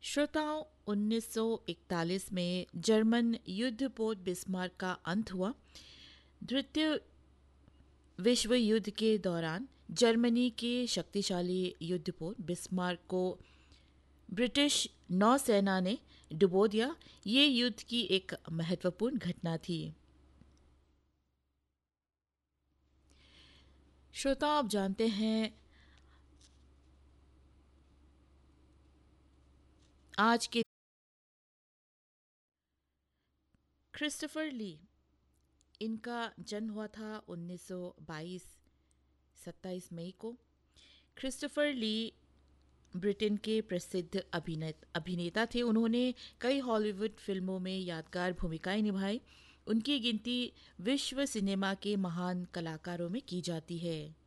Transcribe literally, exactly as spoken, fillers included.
श्रोताओं, उन्नीस सौ इकतालीस में जर्मन युद्धपोत बिस्मार्क का अंत हुआ। द्वितीय विश्व युद्ध के दौरान जर्मनी के शक्तिशाली युद्धपोत बिस्मार्क को ब्रिटिश नौसेना ने डुबो दिया। ये युद्ध की एक महत्वपूर्ण घटना थी। श्रोताओं, आप जानते हैं आज के क्रिस्टोफर ली, इनका जन्म हुआ था उन्नीस सौ बाईस सत्ताईस मई को। क्रिस्टोफर ली ब्रिटेन के प्रसिद्ध अभिनेत अभिनेता थे। उन्होंने कई हॉलीवुड फिल्मों में यादगार भूमिकाएं निभाई। उनकी गिनती विश्व सिनेमा के महान कलाकारों में की जाती है।